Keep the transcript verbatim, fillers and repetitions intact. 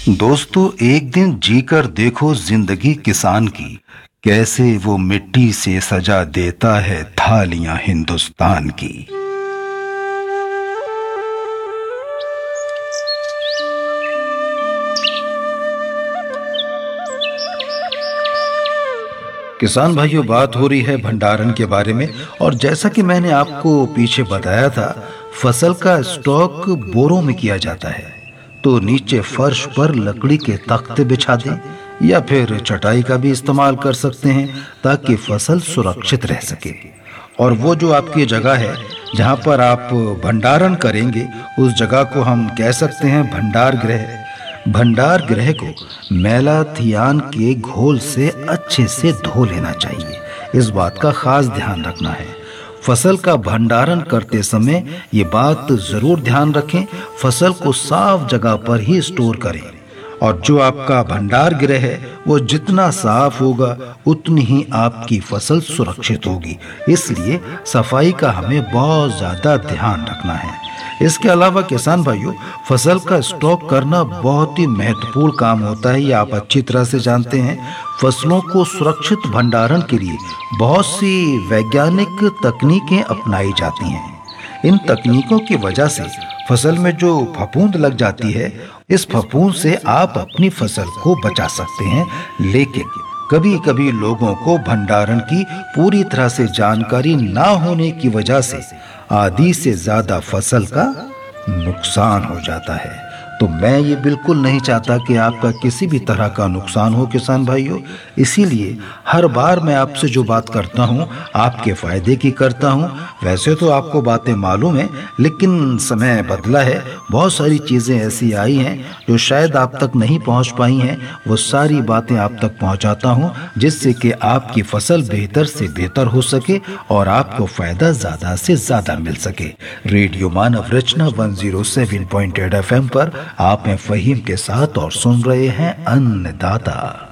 दोस्तों, एक दिन जीकर देखो जिंदगी किसान की, कैसे वो मिट्टी से सजा देता है थालियां हिंदुस्तान की। किसान भाइयों, बात हो रही है भंडारण के बारे में। और जैसा कि मैंने आपको पीछे बताया था, फसल का स्टॉक बोरों में किया जाता है। तो नीचे फर्श पर लकड़ी के तख्ते बिछा दें या फिर चटाई का भी इस्तेमाल कर सकते हैं, ताकि फसल सुरक्षित रह सके। और वो जो आपकी जगह है जहाँ पर आप भंडारण करेंगे, उस जगह को हम कह सकते हैं भंडार गृह। भंडार गृह को मेलाथियान के घोल से अच्छे से धो लेना चाहिए। इस बात का खास ध्यान रखना है। फसल का भंडारण करते समय ये बात जरूर ध्यान रखें, फसल को साफ जगह पर ही स्टोर करें। और जो आपका भंडार गृह है वो जितना साफ होगा उतनी ही आपकी फसल सुरक्षित होगी। इसलिए सफाई का हमें बहुत ज्यादा ध्यान रखना है। इसके अलावा किसान भाइयों, फसल का स्टॉक करना बहुत ही महत्वपूर्ण काम होता है, ये आप अच्छी तरह से जानते हैं। फसलों को सुरक्षित भंडारण के लिए बहुत सी वैज्ञानिक तकनीकें अपनाई जाती हैं। इन तकनीकों की वजह से फसल में जो फफूंद लग जाती है, इस फफूंद से आप अपनी फसल को बचा सकते हैं। लेकिन कभी कभी लोगों को भंडारण की पूरी तरह से जानकारी ना होने की वजह से आधी से ज्यादा फसल का नुकसान हो जाता है। तो मैं ये बिल्कुल नहीं चाहता कि आपका किसी भी तरह का नुकसान हो किसान भाइयों। इसीलिए हर बार मैं आपसे जो बात करता हूँ आपके फायदे की करता हूँ। वैसे तो आपको बातें मालूम है, लेकिन समय बदला है, बहुत सारी चीज़ें ऐसी आई हैं जो शायद आप तक नहीं पहुँच पाई हैं। वो सारी बातें आप तक पहुँचाता हूँ, जिससे कि आपकी फसल बेहतर से बेहतर हो सके और आपको फायदा ज़्यादा से ज़्यादा मिल सके। रेडियो मानव रचना one zero seven point eight F M पर आप हैं फहीम के साथ और सुन रहे हैं अन्नदाता।